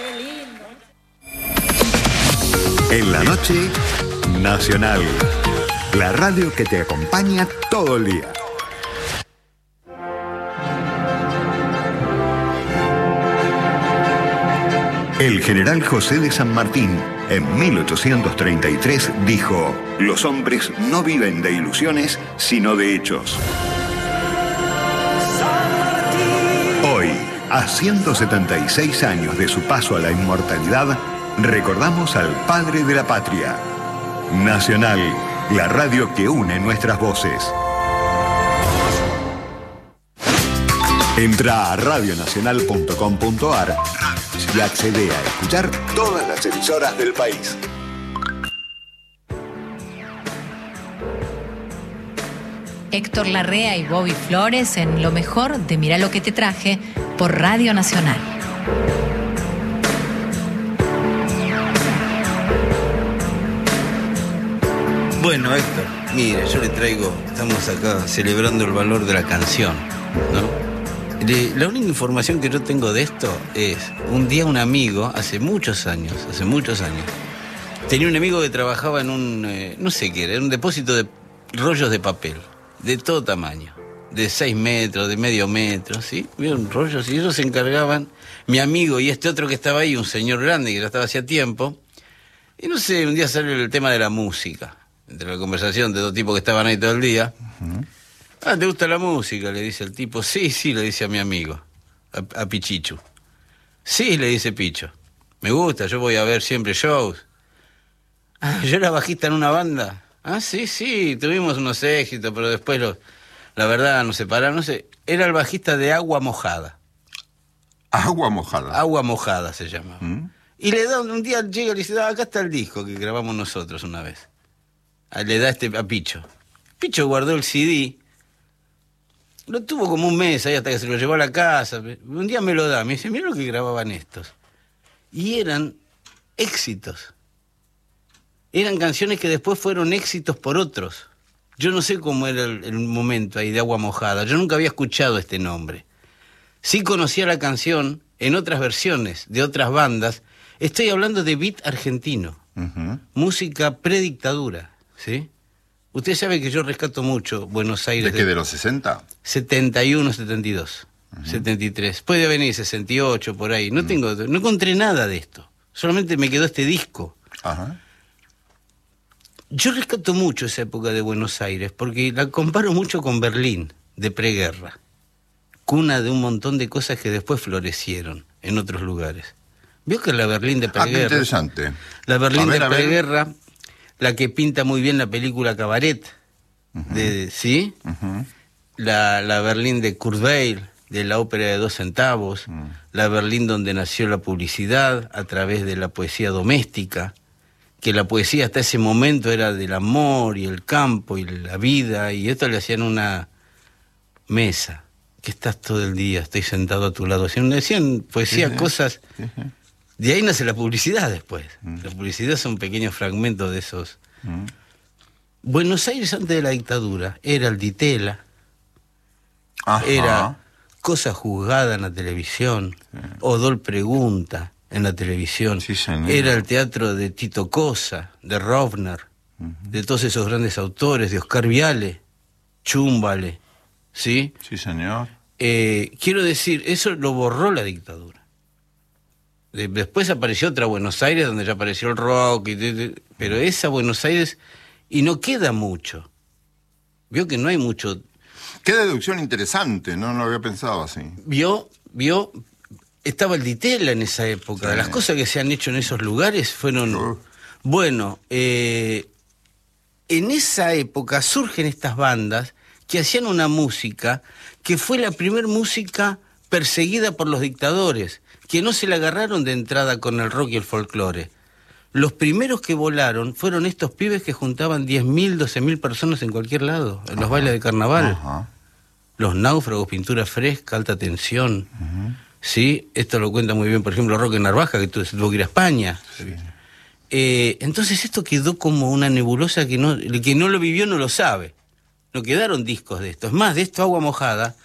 Qué lindo. En la noche, Nacional. La radio que te acompaña todo el día. El general José de San Martín, en 1833, dijo: los hombres no viven de ilusiones, sino de hechos. Hoy, a 176 años de su paso a la inmortalidad, recordamos al padre de la patria. Nacional, la radio que une nuestras voces. Entra a radionacional.com.ar y accede a escuchar todas las emisoras del país. Héctor Larrea y Bobby Flores en lo mejor de Mirá lo que te traje por Radio Nacional. Bueno, Héctor, mire, yo le traigo, estamos acá celebrando el valor de la canción, ¿no? La única información que yo tengo de esto es, un día un amigo, hace muchos años, tenía un amigo que trabajaba en un, no sé qué era, un depósito de rollos de papel, de todo tamaño, de 6 metros, de medio metro, ¿sí? Vieron rollos y ellos se encargaban, mi amigo y este otro que estaba ahí, un señor grande que ya estaba hacía tiempo, y no sé, un día salió el tema de la música, entre la conversación de dos tipos que estaban ahí todo el día. Ah, ¿te gusta la música?, le dice el tipo. Sí, le dice a mi amigo, a Pichichu. Sí, le dice Picho. Me gusta, yo voy a ver siempre shows. Ah, yo era bajista en una banda. Ah, sí, tuvimos unos éxitos, pero después la verdad nos separaron, no sé. Era el bajista de Agua Mojada. Agua Mojada. Agua Mojada se llama. Y le da, un día llega y le dice: acá está el disco que grabamos nosotros una vez. Le da a Picho. Picho guardó el CD. Lo tuvo como un mes ahí hasta que se lo llevó a la casa. Un día me lo da, me dice: mira lo que grababan estos. Y eran éxitos. Eran canciones que después fueron éxitos por otros. Yo no sé cómo era el momento ahí de Agua Mojada. Yo nunca había escuchado este nombre. Sí conocía la canción en otras versiones de otras bandas. Estoy hablando de beat argentino. Música predictadura, ¿sí? Usted sabe que yo rescato mucho Buenos Aires. ¿De qué, de los 60? 71, 72, 73. Puede venir 68, por ahí. No encontré nada de esto. Solamente me quedó este disco. Ajá. Yo rescato mucho esa época de Buenos Aires, porque la comparo mucho con Berlín, de preguerra. Cuna de un montón de cosas que después florecieron en otros lugares. ¿Vio que la Berlín de preguerra? Qué interesante. La Berlín de preguerra, la que pinta muy bien la película Cabaret, ¿sí? La Berlín de Kurt Weill, de la ópera de 2 centavos, la Berlín donde nació la publicidad a través de la poesía doméstica, que la poesía hasta ese momento era del amor y el campo y la vida, y esto le hacían una mesa, que estás todo el día, estoy sentado a tu lado. Decían poesía, cosas... De ahí nace la publicidad después. La publicidad son pequeños fragmentos de esos. Buenos Aires antes de la dictadura era el Ditela, era Cosa Juzgada en la televisión, Odol Pregunta en la televisión, era el teatro de Tito Cosa, de Rovner, de todos esos grandes autores, de Oscar Viale, Chúmbale, ¿sí? Sí, señor. Quiero decir, eso lo borró la dictadura. Después apareció otra Buenos Aires donde ya apareció el rock, pero esa Buenos Aires, y no queda mucho. Vio que no hay mucho. Qué deducción interesante, no lo había pensado así. Vio, estaba el Ditela en esa época. Sí. Las cosas que se han hecho en esos lugares fueron... Bueno, en esa época surgen estas bandas que hacían una música que fue la primer música perseguida por los dictadores, que no se la agarraron de entrada con el rock y el folclore. Los primeros que volaron fueron estos pibes que juntaban 10.000, 12.000 personas en cualquier lado, en los bailes de carnaval. Los Náufragos, Pintura Fresca, Alta Tensión. ¿Sí? Esto lo cuenta muy bien, por ejemplo, Roque Narvaja, que tuvo que ir a España. Sí. Entonces esto quedó como una nebulosa que el que no lo vivió no lo sabe. No quedaron discos de esto. Es más, de esto Agua Mojada